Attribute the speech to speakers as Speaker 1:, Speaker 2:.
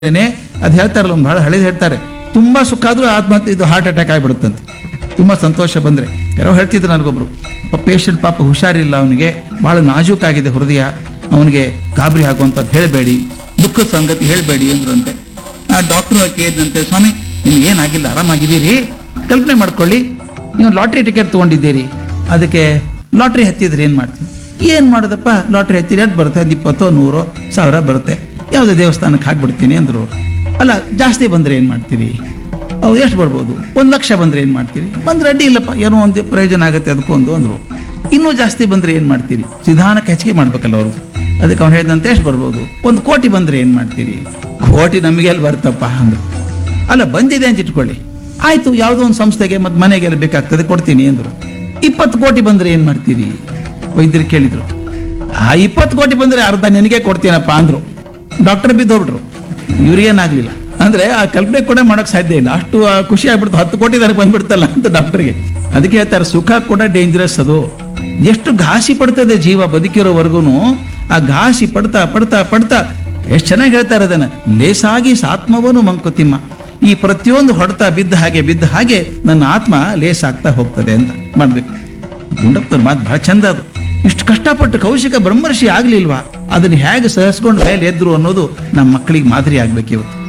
Speaker 1: ಅದು ಹೇಳ್ತಾರಲ್ಲ, ಒಂದು ಬಹಳ ಹಳೇದು ಹೇಳ್ತಾರೆ, ತುಂಬಾ ಸುಖ ಆದ್ರೂ ಆತ್ಮಹತ್ಯೆ ಇದು ಹಾರ್ಟ್ ಅಟ್ಯಾಕ್ ಆಗಿಬಿಡುತ್ತಂತೆ. ತುಂಬಾ ಸಂತೋಷ ಬಂದ್ರೆ. ಯಾರೋ ಹೇಳ್ತಿದ್ರು ನನಗೊಬ್ರು, ಪೇಷಂಟ್ ಪಾಪ ಹುಷಾರಿಲ್ಲ, ಅವನಿಗೆ ಬಹಳ ನಾಜೂಕಾಗಿದೆ ಹೃದಯ, ಅವನಿಗೆ ಗಾಬರಿ ಆಗುವಂಥದ್ದು ಹೇಳಬೇಡಿ, ದುಃಖದ ಸಂಗತಿ ಹೇಳಬೇಡಿ ಅಂದ್ರಂತೆ. ಆ ಡಾಕ್ಟರ್ ಕೇಳಿದಂತೆ, ಸ್ವಾಮಿ ನಿಮ್ಗೆ ಏನಾಗಿಲ್ಲ, ಆರಾಮಾಗಿದ್ದೀರಿ, ಕಲ್ಪನೆ ಮಾಡ್ಕೊಳ್ಳಿ ನೀವು ಲಾಟ್ರಿ ಟಿಕೆಟ್ ತಗೊಂಡಿದ್ದೀರಿ, ಅದಕ್ಕೆ ಲಾಟ್ರಿ ಹತ್ತಿದ್ರೆ ಏನ್ ಮಾಡ್ತೀವಿ? ಏನ್ ಮಾಡೋದಪ್ಪ, ಲಾಟ್ರಿ ಹತ್ತಿರ ಎಷ್ಟು ಬರುತ್ತೆ? 20, 100, 1000 ಬರುತ್ತೆ, ಯಾವುದೇ ದೇವಸ್ಥಾನಕ್ಕೆ ಹಾಕ್ಬಿಡ್ತೀನಿ ಅಂದ್ರು. ಅಲ್ಲ, ಜಾಸ್ತಿ ಬಂದ್ರೆ ಏನ್ ಮಾಡ್ತೀರಿ? ಅವು ಎಷ್ಟು ಬರ್ಬೋದು? 1,00,000 ಬಂದ್ರೆ ಏನ್ ಮಾಡ್ತೀರಿ? ಬಂದ್ರೆ ಅಡ್ಡಿ ಇಲ್ಲಪ್ಪ, ಏನೋ ಒಂದು ಪ್ರಯೋಜನ ಆಗುತ್ತೆ ಅದಕ್ಕೊಂದು ಅಂದ್ರು. ಇನ್ನೂ ಜಾಸ್ತಿ ಬಂದ್ರೆ ಏನ್ ಮಾಡ್ತೀರಿ? ನಿಧಾನಕ್ಕೆ ಹೆಚ್ಚಿಗೆ ಮಾಡ್ಬೇಕಲ್ಲ ಅವರು. ಅದಕ್ಕೆ ಅವ್ನು ಹೇಳಿದಂತೆ ಎಷ್ಟು ಬರ್ಬೋದು? 1,00,00,000 ಬಂದ್ರೆ ಏನ್ ಮಾಡ್ತೀರಿ? 1,00,00,000 ನಮಗೆ ಎಲ್ಲಿ ಬರ್ತಪ್ಪ ಅಂದ್ರು. ಅಲ್ಲ, ಬಂದಿದೆ ಅಂತ ಇಟ್ಕೊಳ್ಳಿ, ಆಯ್ತು, ಯಾವುದೋ ಒಂದು ಸಂಸ್ಥೆಗೆ ಮತ್ತೆ ಮನೆಗೆಲ್ಲ ಬೇಕಾಗ್ತದೆ, ಕೊಡ್ತೀನಿ ಅಂದ್ರು. 20,00,00,000 ಬಂದ್ರೆ ಏನ್ ಮಾಡ್ತೀರಿ? ವೈದ್ಯರು ಕೇಳಿದ್ರು. ಆ 20,00,00,000 ಬಂದ್ರೆ ಅರ್ಧ ನಿನಗೆ ಕೊಡ್ತೀನಪ್ಪ ಅಂದ್ರು. ಡಾಕ್ಟರ್ ಬಿದ್ದೋಗ್ಬಿಟ್ರು, ಇವ್ರಿಗೇನಾಗ್ಲಿಲ್ಲ. ಅಂದ್ರೆ ಆ ಕಲ್ಪನೆ ಕೂಡ ಮಾಡಕ್ ಸಾಧ್ಯ ಇಲ್ಲ, ಅಷ್ಟು ಖುಷಿ ಆಗ್ಬಿಡ್ತು. 10 ಕೋಟಿ ನನಗೆ ಬಂದ್ಬಿಡ್ತಲ್ಲ ಅಂತ ಡಾಕ್ಟರ್ಗೆ. ಅದಕ್ಕೆ ಹೇಳ್ತಾರೆ, ಸುಖ ಕೂಡ ಡೇಂಜರಸ್. ಅದು ಎಷ್ಟು ಘಾಸಿ ಪಡ್ತದೆ ಜೀವ ಬದುಕಿರೋವರೆಗೂ, ಆ ಘಾಸಿ ಪಡ್ತಾ ಪಡ್ತಾ ಪಡ್ತಾ ಎಷ್ಟು ಚೆನ್ನಾಗಿ ಹೇಳ್ತಾರೆ ಅದನ್ನ, ಲೇಸಾಗಿ ಸಾತ್ಮವನು ಮಂಕುತಿಮ್ಮ. ಈ ಪ್ರತಿಯೊಂದು ಹೊಡೆತ ಬಿದ್ದ ಹಾಗೆ ನನ್ನ ಆತ್ಮ ಲೇಸಾಗ್ತಾ ಹೋಗ್ತದೆ ಅಂತ ಮಾಡ್ಬೇಕು. ಗುಂಡಪ್ಪನ ಮಾತು ಬಹಳ ಚಂದ. ಅದು ಇಷ್ಟು ಕಷ್ಟಪಟ್ಟು ಕೌಶಿಕ ಬ್ರಹ್ಮರ್ಷಿ ಆಗ್ಲಿಲ್ವಾ, ಅದನ್ನ ಹೇಗೆ ಸಹಿಸ್ಕೊಂಡು ಮೇಲೆ ಎದ್ರು ಅನ್ನೋದು ನಮ್ಮ ಮಕ್ಕಳಿಗೆ ಮಾದರಿ ಆಗ್ಬೇಕು ಇವತ್ತು.